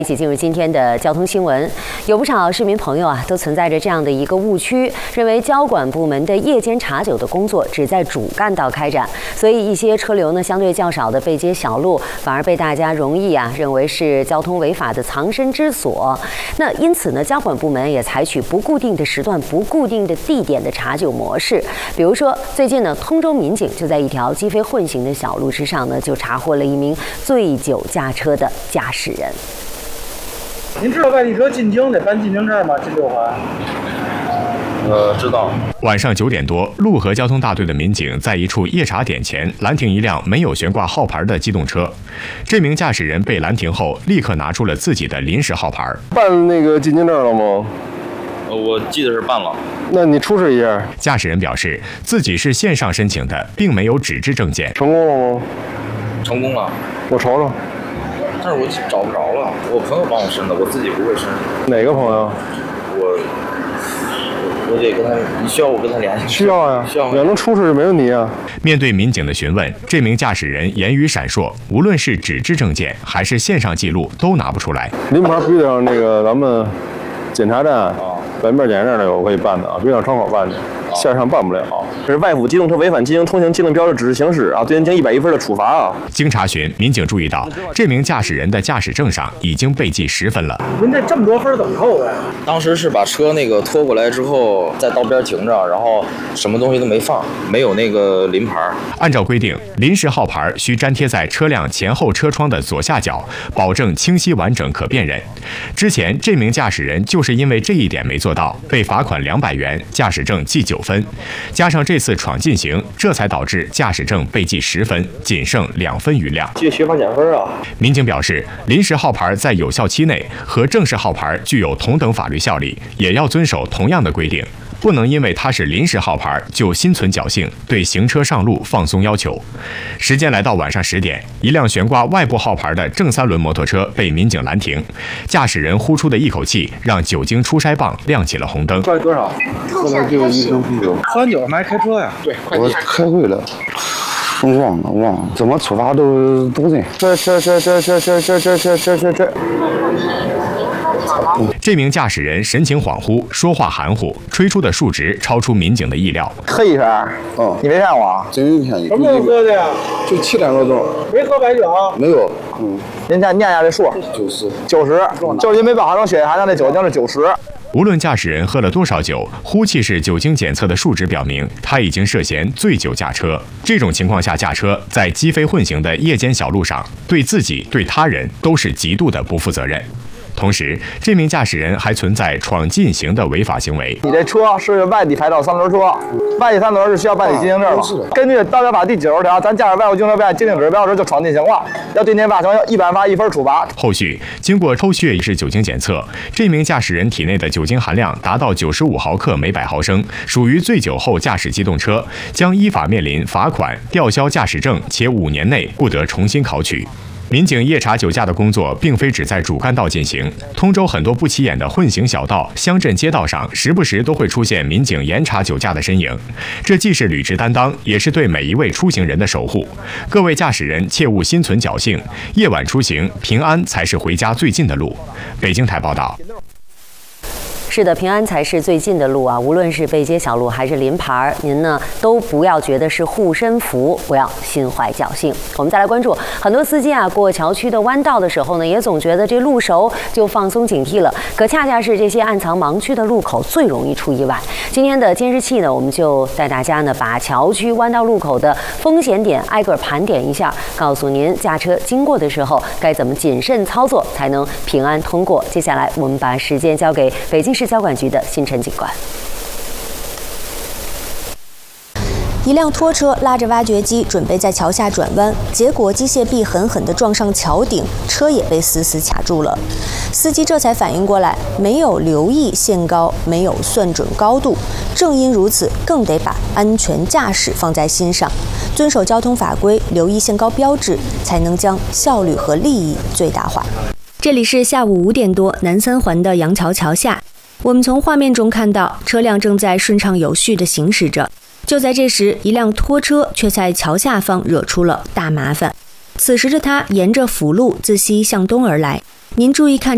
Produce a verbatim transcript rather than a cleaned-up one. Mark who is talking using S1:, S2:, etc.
S1: 一起进入今天的交通新闻。有不少市民朋友啊，都存在着这样的一个误区，认为交管部门的夜间查酒的工作只在主干道开展，所以一些车流呢相对较少的背街小路，反而被大家容易啊认为是交通违法的藏身之所。那因此呢，交管部门也采取不固定的时段、不固定的地点的查酒模式。比如说，最近呢，通州民警就在一条鸡飞混行的小路之上呢，就查获了一名醉酒驾车的驾驶人。
S2: 您知道外地车进京得办进京证吗？进六环。
S3: 呃，知道。
S4: 晚上九点多，陆河交通大队的民警在一处夜查点前拦停一辆没有悬挂号牌的机动车。这名驾驶人被拦停后，立刻拿出了自己的临时号牌。
S3: 办那个进京证了吗？呃，我记得是办了。那你出示一下。
S4: 驾驶人表示，自己是线上申请的，并没有纸质证件。
S3: 成功了吗？
S5: 成功了。
S3: 我瞅瞅。
S5: 但是我找不着了，我朋友帮我申的，我自己不会申。
S3: 哪个朋友？
S5: 我我得跟他，你需要我跟他联系？
S3: 需要呀，
S5: 需要。
S3: 要能出示没问题啊。
S4: 面对民警的询问，这名驾驶人言语闪烁，无论是纸质证件还是线上记录都拿不出来。
S3: 临牌必须得让那个咱们检查站北面检查站那有可以办的啊，必须让窗口办的。 线上办不了，
S6: 这是外府机动车违反进行通行机动标志指示行驶啊，对人行一百一分的处罚啊。
S4: 经查询，民警注意到这名驾驶人的驾驶证上已经被记十分了。
S2: 您这这么多分怎么扣的呀？
S5: 当时是把车那个拖过来之后，在道边停着，然后什么东西都没放，没有那个临牌。
S4: 按照规定，临时号牌需粘贴在车辆前后车窗的左下角，保证清晰完整可辨认。之前这名驾驶人就是因为这一点没做到，被罚款两百元，驾驶证记九 分，加上这次闯禁行，这才导致驾驶证被记十分，仅剩两分余量。
S6: 记学法减分啊！
S4: 民警表示，临时号牌在有效期内和正式号牌具有同等法律效力，也要遵守同样的规定，不能因为它是临时号牌就心存侥幸，对行车上路放松要求。时间来到晚上十点，一辆悬挂外部号牌的正三轮摩托车被民警拦停，驾驶人呼出的一口气让酒精出筛棒亮起了红灯。
S2: 喝多少？
S3: 喝了就一瓶啤酒。
S2: 喝完酒还开车呀？
S3: 对，我开会了。 忘了忘了，怎么处罚都都对。这这这这这这这这这这这这。
S4: 这名驾驶人神情恍惚，说话含糊，吹出的数值超出民警的意料。
S6: 黑一声，
S3: 哦，
S6: 你没骗我？
S3: 真没骗你。
S2: 什么时候喝的呀？
S3: 就七点多钟。
S2: 没喝白酒？
S3: 没有。嗯。
S6: 您再念一下这数。
S3: 九十。
S6: 九十，就是因为八号成血液含量的酒精是九十。
S4: 无论驾驶人喝了多少酒，呼气式酒精检测的数值表明他已经涉嫌醉酒驾车。这种情况下驾车，在鸡飞混行的夜间小路上，对自己对他人都是极度的不负责任。同时，这名驾驶人还存在闯禁行的违法行为。
S6: 你这车是外地牌照三轮车，外地三轮是需要办理进行证的。根据《道交法》第九十条，咱驾驶外国经车外禁令指标时就闯禁行了，要对您罚成一百罚一分处罚。
S4: 后续经过抽血式酒精检测，这名驾驶人体内的酒精含量达到九十五毫克每百毫升，属于醉酒后驾驶机动车，将依法面临罚款、吊销驾驶证，且五年内不得重新考取。 民警夜查酒驾的工作，并非只在主干道进行。通州很多不起眼的混行小道、乡镇街道上，时不时都会出现民警严查酒驾的身影。这既是履职担当，也是对每一位出行人的守护。各位驾驶人切勿心存侥幸，夜晚出行，平安才是回家最近的路。北京台报道。
S1: 是的，平安才是最近的路啊！无论是背街小路还是临牌，您呢都不要觉得是护身符，不要心怀侥幸。我们再来关注，很多司机啊过桥区的弯道的时候呢，也总觉得这路熟就放松警惕了，可恰恰是这些暗藏盲区的路口最容易出意外。今天的监视器呢，我们就带大家呢把桥区弯道路口的风险点挨个盘点一下，告诉您驾车经过的时候该怎么谨慎操作才能平安通过。接下来我们把时间交给北京市 市交管局的新陈警官。
S7: 一辆拖车拉着挖掘机准备在桥下转弯，结果机械臂狠狠地撞上桥顶，车也被死死卡住了。司机这才反应过来，没有留意限高，没有算准高度。正因如此，更得把安全驾驶放在心上，遵守交通法规，留意限高标志，才能将效率和利益最大化。这里是下午五点多，南三环的杨桥桥下。 我们从画面中看到，车辆正在顺畅有序地行驶着。就在这时，一辆拖车却在桥下方惹出了大麻烦。此时的它沿着辅路自西向东而来。您注意看。